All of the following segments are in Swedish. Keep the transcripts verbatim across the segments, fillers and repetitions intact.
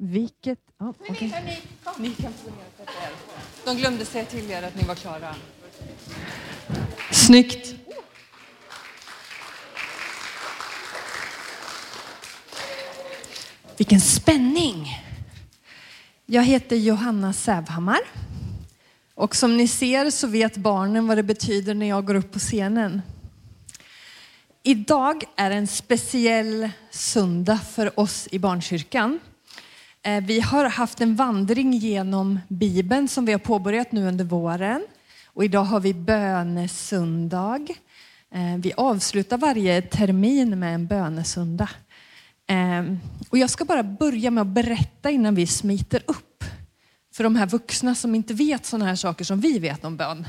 Vilket... Oh, okay. ni, ni, kom. Ni kan få ner på er. De glömde säga till er att ni var klara. Snyggt. Vilken spänning. Jag heter Johanna Sävhammar. Och som ni ser så vet barnen vad det betyder när jag går upp på scenen. Idag är en speciell söndag för oss i barnkyrkan. Vi har haft en vandring genom Bibeln som vi har påbörjat nu under våren. Och idag har vi bönesöndag. Vi avslutar varje termin med en bönesöndag. Och jag ska bara börja med att berätta innan vi smiter upp. För de här vuxna som inte vet sådana här saker som vi vet om bön.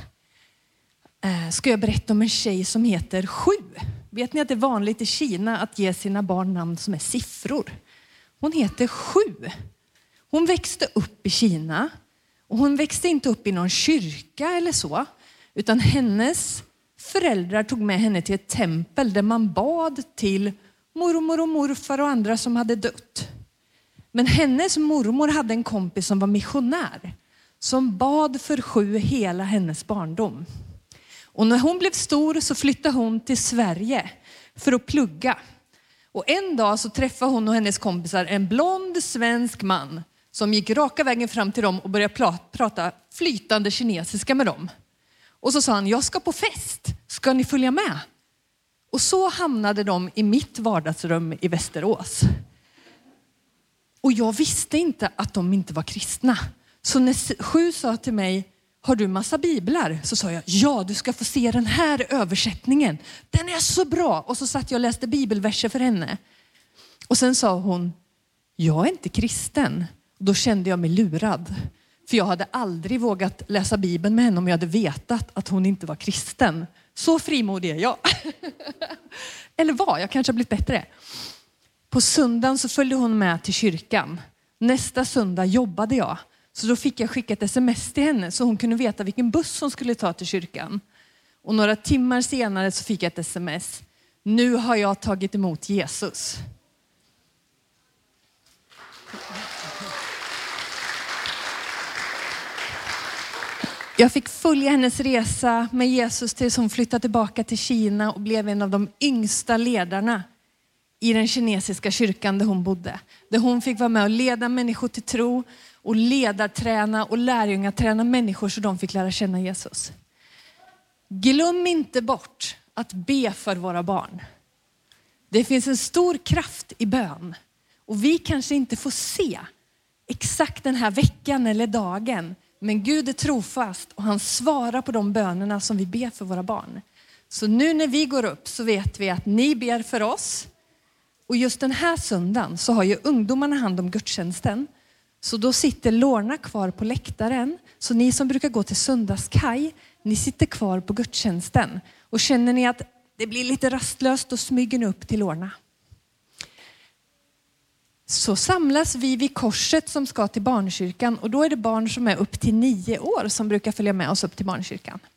Ska jag berätta om en tjej som heter Sju. Vet ni att det är vanligt i Kina att ge sina barn namn som är siffror? Hon heter Sju. Hon växte upp i Kina. Och hon växte inte upp i någon kyrka eller så. Utan hennes föräldrar tog med henne till ett tempel där man bad till mormor och morfar och andra som hade dött. Men hennes mormor hade en kompis som var missionär. Som bad för Sju hela hennes barndom. Och när hon blev stor så flyttade hon till Sverige för att plugga. Och en dag så träffade hon och hennes kompisar en blond svensk man. Som gick raka vägen fram till dem och började prata flytande kinesiska med dem. Och så sa han, jag ska på fest. Ska ni följa med? Och så hamnade de i mitt vardagsrum i Västerås. Och jag visste inte att de inte var kristna. Så när Sju sa till mig, har du massa biblar? Så sa jag, ja du ska få se den här översättningen. Den är så bra. Och så satt jag och läste bibelverser för henne. Och sen sa hon, jag är inte kristen. Och då kände jag mig lurad. För jag hade aldrig vågat läsa Bibeln med henne om jag hade vetat att hon inte var kristen. Så frimodig är jag. Eller var, jag kanske har blivit bättre. På söndagen så följde hon med till kyrkan. Nästa söndag jobbade jag. Så då fick jag skicka ett sms till henne så hon kunde veta vilken buss hon skulle ta till kyrkan. Och några timmar senare så fick jag ett sms. Nu har jag tagit emot Jesus. Jag fick följa hennes resa med Jesus tills hon flyttade tillbaka till Kina och blev en av de yngsta ledarna i den kinesiska kyrkan där hon bodde. Där hon fick vara med och leda människor till tro och ledarträna och lärjungaträna människor så de fick lära känna Jesus. Glöm inte bort att be för våra barn. Det finns en stor kraft i bön och vi kanske inte får se exakt den här veckan eller dagen. Men Gud är trofast och han svarar på de bönerna som vi ber för våra barn. Så nu när vi går upp så vet vi att ni ber för oss. Och just den här söndagen så har ju ungdomarna hand om gudstjänsten. Så då sitter Lorna kvar på läktaren. Så ni som brukar gå till söndagskaj, ni sitter kvar på gudstjänsten. Och känner ni att det blir lite rastlöst, då smyger ni upp till Lorna. Så samlas vi vid korset som ska till barnkyrkan. Och då är det barn som är upp till nio år som brukar följa med oss upp till barnkyrkan.